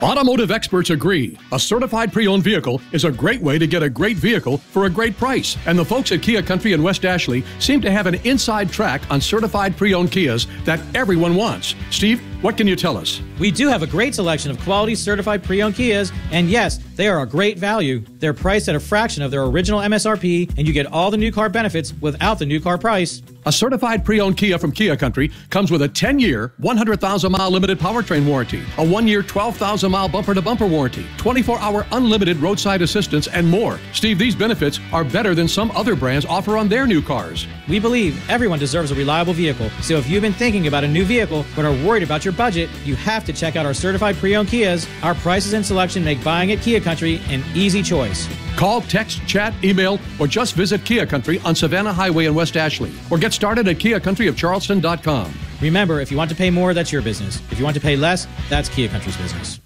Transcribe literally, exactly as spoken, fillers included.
Automotive experts agree. A certified pre-owned vehicle is a great way to get a great vehicle for a great price. And the folks at Kia Country in West Ashley seem to have an inside track on certified pre-owned Kias that everyone wants. Steve, what can you tell us? We do have a great selection of quality certified pre-owned Kias, and yes, they are a great value. They're priced at a fraction of their original M S R P, and you get all the new car benefits without the new car price. A certified pre-owned Kia from Kia Country comes with a ten-year, one hundred thousand mile limited powertrain warranty, a one-year, twelve thousand mile bumper-to-bumper warranty, twenty-four hour unlimited roadside assistance, and more. Steve, these benefits are better than some other brands offer on their new cars. We believe everyone deserves a reliable vehicle, so if you've been thinking about a new vehicle but are worried about your budget, you have to check out our certified pre-owned Kias. Our prices and selection make buying at Kia Country an easy choice. Call, text, chat, email, or just visit Kia Country on Savannah Highway in West Ashley, or get started at kia country of charleston dot com. Remember, if you want to pay more, that's your business. If you want to pay less, that's Kia Country's business.